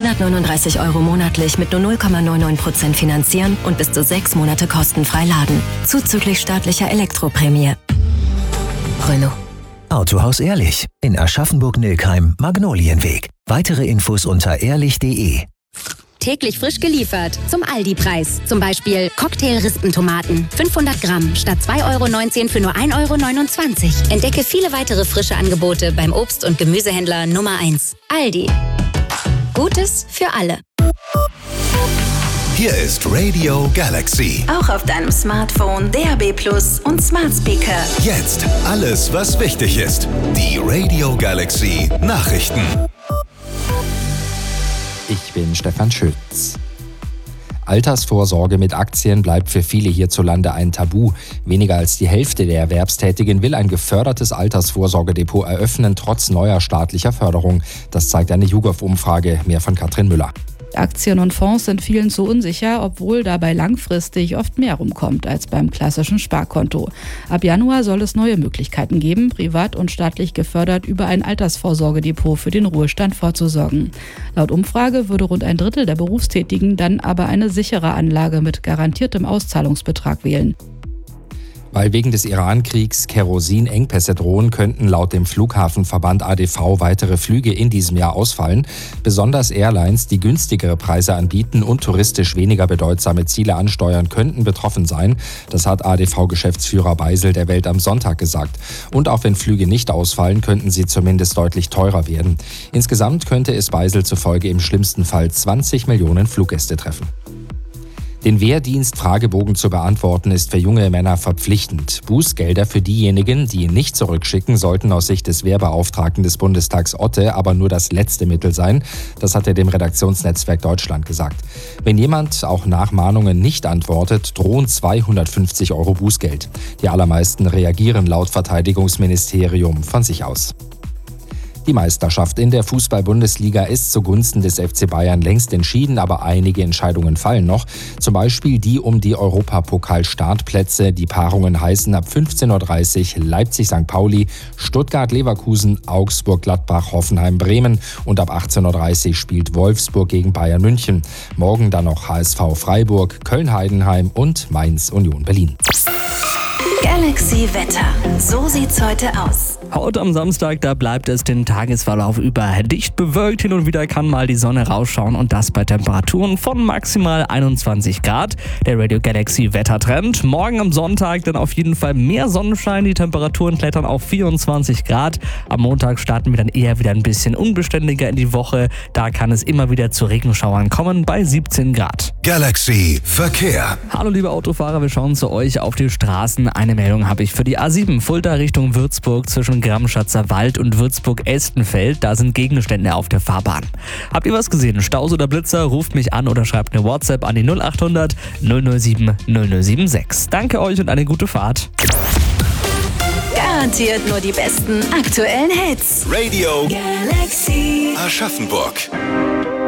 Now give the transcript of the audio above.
139 € monatlich mit nur 0,99% finanzieren und bis zu 6 Monate kostenfrei laden. Zuzüglich staatlicher Elektroprämie. Renault. Autohaus Ehrlich in Aschaffenburg-Nilkheim, Magnolienweg. Weitere Infos unter ehrlich.de. Täglich frisch geliefert zum Aldi-Preis. Zum Beispiel Cocktail-Rispentomaten. 500 Gramm statt 2,19 € für nur 1,29 €. Entdecke viele weitere frische Angebote beim Obst- und Gemüsehändler Nummer 1. Aldi. Gutes für alle. Hier ist Radio Galaxy. Auch auf deinem Smartphone, DAB+ und Smart Speaker. Jetzt alles, was wichtig ist. Die Radio Galaxy Nachrichten. Ich bin Stefan Schütz. Altersvorsorge mit Aktien bleibt für viele hierzulande ein Tabu. Weniger als die Hälfte der Erwerbstätigen will ein gefördertes Altersvorsorgedepot eröffnen, trotz neuer staatlicher Förderung. Das zeigt eine YouGov-Umfrage. Mehr von Katrin Müller. Aktien und Fonds sind vielen zu unsicher, obwohl dabei langfristig oft mehr rumkommt als beim klassischen Sparkonto. Ab Januar soll es neue Möglichkeiten geben, privat und staatlich gefördert über ein Altersvorsorgedepot für den Ruhestand vorzusorgen. Laut Umfrage würde rund ein Drittel der Berufstätigen dann aber eine sichere Anlage mit garantiertem Auszahlungsbetrag wählen. Weil wegen des Iran-Kriegs Kerosinengpässe drohen, könnten laut dem Flughafenverband ADV weitere Flüge in diesem Jahr ausfallen. Besonders Airlines, die günstigere Preise anbieten und touristisch weniger bedeutsame Ziele ansteuern, könnten betroffen sein. Das hat ADV-Geschäftsführer Beisel der Welt am Sonntag gesagt. Und auch wenn Flüge nicht ausfallen, könnten sie zumindest deutlich teurer werden. Insgesamt könnte es Beisel zufolge im schlimmsten Fall 20 Millionen Fluggäste treffen. Den Wehrdienst-Fragebogen zu beantworten ist für junge Männer verpflichtend. Bußgelder für diejenigen, die ihn nicht zurückschicken, sollten aus Sicht des Wehrbeauftragten des Bundestags Otte aber nur das letzte Mittel sein. Das hat er dem Redaktionsnetzwerk Deutschland gesagt. Wenn jemand auch nach Mahnungen nicht antwortet, drohen 250 € Bußgeld. Die allermeisten reagieren laut Verteidigungsministerium von sich aus. Die Meisterschaft in der Fußball-Bundesliga ist zugunsten des FC Bayern längst entschieden, aber einige Entscheidungen fallen noch. Zum Beispiel die um die Europapokal-Startplätze. Die Paarungen heißen ab 15:30 Uhr Leipzig-St. Pauli, Stuttgart-Leverkusen, Augsburg-Gladbach, Hoffenheim-Bremen und ab 18:30 Uhr spielt Wolfsburg gegen Bayern München. Morgen dann noch HSV Freiburg, Köln-Heidenheim und Mainz-Union Berlin. Galaxy Wetter. So sieht's heute aus. Heute am Samstag, da bleibt es den Tagesverlauf über dicht bewölkt. Hin und wieder kann mal die Sonne rausschauen und das bei Temperaturen von maximal 21 Grad. Der Radio Galaxy Wettertrend. Morgen am Sonntag dann auf jeden Fall mehr Sonnenschein. Die Temperaturen klettern auf 24 Grad. Am Montag starten wir dann eher wieder ein bisschen unbeständiger in die Woche. Da kann es immer wieder zu Regenschauern kommen bei 17 Grad. Galaxy Verkehr. Hallo liebe Autofahrer, wir schauen zu euch auf die Straßen. Eine Meldung habe ich für die A7 Fulda Richtung Würzburg zwischen Grammschatzer Wald und Würzburg-Elstenfeld. Da sind Gegenstände auf der Fahrbahn. Habt ihr was gesehen? Staus oder Blitzer? Ruft mich an oder schreibt eine WhatsApp an die 0800 007 0076. Danke euch und eine gute Fahrt. Garantiert nur die besten aktuellen Hits. Radio Galaxy Aschaffenburg.